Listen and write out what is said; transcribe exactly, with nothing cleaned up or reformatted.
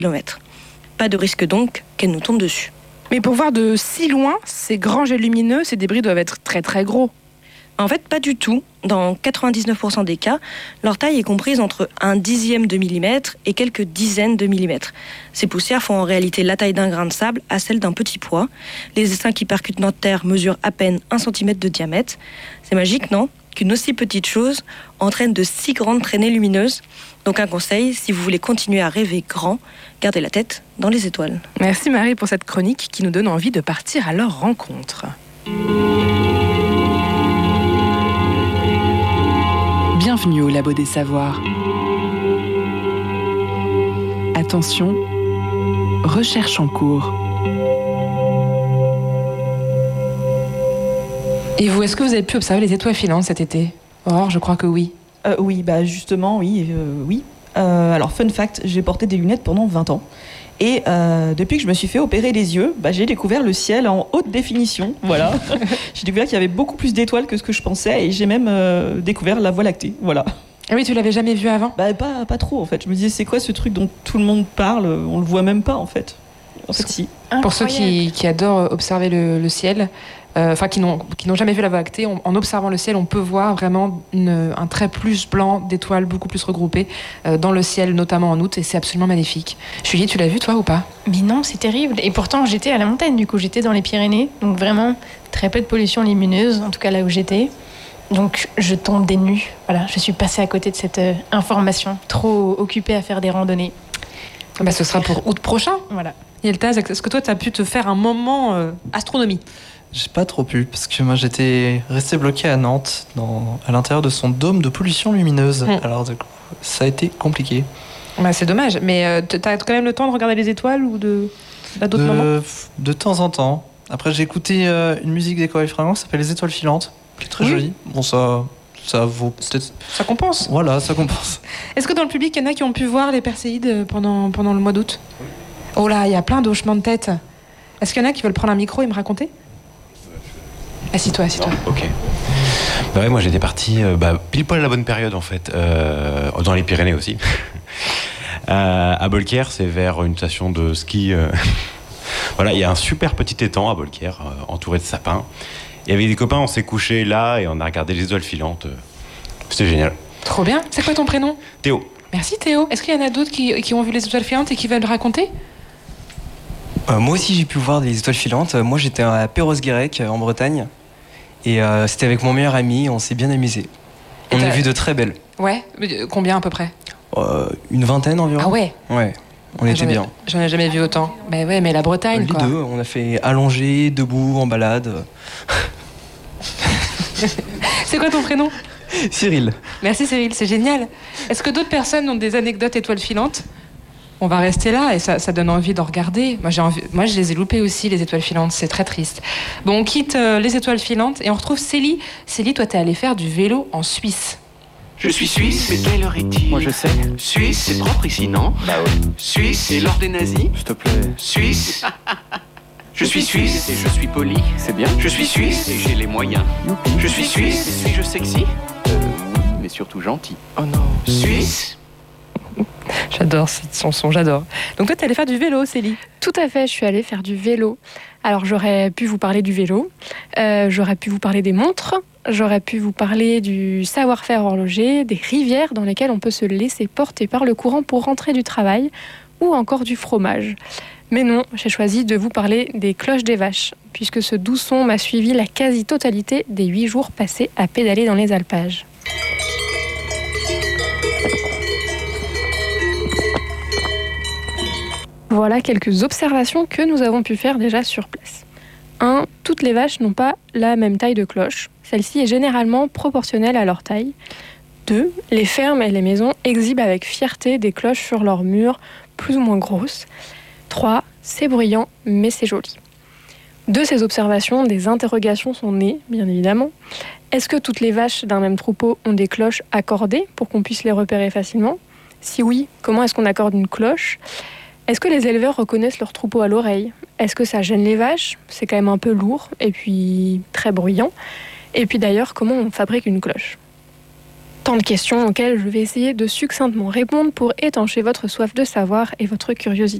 kilomètres. Pas de risque donc qu'elle nous tombe dessus. Mais pour voir de si loin, ces grands jets lumineux, ces débris doivent être très très gros. En fait, pas du tout. Dans quatre-vingt-dix-neuf pour cent des cas, leur taille est comprise entre un dixième de millimètre et quelques dizaines de millimètres. Ces poussières font en réalité la taille d'un grain de sable à celle d'un petit pois. Les essaims qui percutent notre terre mesurent à peine un centimètre de diamètre. C'est magique, non ? Qu'une aussi petite chose entraîne de si grandes traînées lumineuses. Donc un conseil, si vous voulez continuer à rêver grand, gardez la tête dans les étoiles. Merci Marie pour cette chronique qui nous donne envie de partir à leur rencontre. Bienvenue au Labo des Savoirs. Attention, recherche en cours. Et vous, est-ce que vous avez pu observer les étoiles filantes cet été ? Aurore, je crois que oui. Euh, oui, bah justement, oui. Euh, oui. Euh, alors, fun fact, j'ai porté des lunettes pendant vingt ans. Et euh, depuis que je me suis fait opérer les yeux, bah, j'ai découvert le ciel en haute définition. Voilà. J'ai découvert qu'il y avait beaucoup plus d'étoiles que ce que je pensais. Et j'ai même euh, découvert la Voie lactée. Voilà. Ah oui, tu l'avais jamais vu avant ? Bah, pas, pas trop, en fait. Je me disais, c'est quoi ce truc dont tout le monde parle ? On le voit même pas, en fait. En fait, si. Pour ceux qui, qui adorent observer le, le ciel, enfin euh, qui n'ont qui n'ont jamais vu la Voie lactée, on, en observant le ciel, on peut voir vraiment une, un trait plus blanc d'étoiles beaucoup plus regroupées euh, dans le ciel, notamment en août, et c'est absolument magnifique. Julie, tu l'as vu toi ou pas ? Mais non, c'est terrible. Et pourtant, j'étais à la montagne, du coup, j'étais dans les Pyrénées, donc vraiment très peu de pollution lumineuse, en tout cas là où j'étais. Donc je tombe des nues. Voilà, je suis passée à côté de cette euh, information, trop occupée à faire des randonnées. Bah, ce sera pour août prochain. Voilà. Yeltaz, est-ce que toi, tu as pu te faire un moment euh, astronomie ? J'ai pas trop pu, parce que moi j'étais resté bloqué à Nantes, dans, à l'intérieur de son dôme de pollution lumineuse. Mmh. Alors du coup, ça a été compliqué. Bah, c'est dommage, mais euh, t'as quand même le temps de regarder les étoiles ou de, à d'autres de, moments ? De temps en temps. Après, j'ai écouté euh, une musique des Chorés Fringants qui s'appelle Les Étoiles Filantes, qui est très mmh. jolie. Bon, ça, ça vaut peut-être... Ça compense. Voilà, ça compense. Est-ce que dans le public, il y en a qui ont pu voir les Perséides pendant, pendant le mois d'août ? Oh là, il y a plein d'hochements de tête. Est-ce qu'il y en a qui veulent prendre un micro et me raconter ? Assis-toi, assis-toi. Non, ok. Bah ouais, moi j'étais parti euh, bah, pile poil à la bonne période en fait, euh, dans les Pyrénées aussi. euh, à Bolquier, c'est vers une station de ski. Euh... voilà, il y a un super petit étang à Bolquier, euh, entouré de sapins. Et avec des copains, on s'est couché là et on a regardé les étoiles filantes. C'était génial. Trop bien. C'est quoi ton prénom ? Théo. Merci Théo. Est-ce qu'il y en a d'autres qui, qui ont vu les étoiles filantes et qui veulent raconter ? Euh, moi aussi j'ai pu voir des étoiles filantes. Moi j'étais à Perros-Guirec en Bretagne et euh, c'était avec mon meilleur ami, on s'est bien amusé. On a vu de très belles. Ouais, combien à peu près ? euh, Une vingtaine environ. Ah ouais ? Ouais, on ah, était j'en ai, bien. J'en ai jamais vu autant. Mais ouais, mais la Bretagne euh, quoi. Les deux, on a fait allongé, debout, en balade. C'est quoi ton prénom ? Cyril. Merci Cyril, c'est génial. Est-ce que d'autres personnes ont des anecdotes étoiles filantes ? On va rester là et ça, ça donne envie d'en regarder. Moi, j'ai envie, moi, je les ai loupées aussi, les étoiles filantes. C'est très triste. Bon, on quitte euh, les étoiles filantes et on retrouve Célie. Célie, toi, t'es allée faire du vélo en Suisse. Je suis suisse, mais quelle heure est-il ? Moi, je sais. Suisse, c'est propre ici, non ? Bah oui. Suisse, et l'or des nazis ? S'il te plaît. Suisse. Je suis suisse et je suis poli. C'est bien. Je suis suisse et j'ai les moyens. Youpi. Je suis suisse et suis-je sexy ? Euh, oui, mais surtout gentil. Oh non. Suisse ? J'adore cette chanson, j'adore. Donc toi, t'es allée faire du vélo, Célie ? Tout à fait, je suis allée faire du vélo. Alors j'aurais pu vous parler du vélo, euh, j'aurais pu vous parler des montres, j'aurais pu vous parler du savoir-faire horloger, des rivières dans lesquelles on peut se laisser porter par le courant pour rentrer du travail, ou encore du fromage. Mais non, j'ai choisi de vous parler des cloches des vaches, puisque ce doux son m'a suivi la quasi-totalité des huit jours passés à pédaler dans les alpages. Voilà quelques observations que nous avons pu faire déjà sur place. un. Toutes les vaches n'ont pas la même taille de cloche. Celle-ci est généralement proportionnelle à leur taille. deux. Les fermes et les maisons exhibent avec fierté des cloches sur leurs murs, plus ou moins grosses. trois. C'est bruyant, mais c'est joli. De ces observations, des interrogations sont nées, bien évidemment. Est-ce que toutes les vaches d'un même troupeau ont des cloches accordées pour qu'on puisse les repérer facilement ? Si oui, comment est-ce qu'on accorde une cloche ? Est-ce que les éleveurs reconnaissent leur troupeau à l'oreille ? Est-ce que ça gêne les vaches ? C'est quand même un peu lourd et puis très bruyant. Et puis d'ailleurs, comment on fabrique une cloche ? Tant de questions auxquelles je vais essayer de succinctement répondre pour étancher votre soif de savoir et votre curiosité.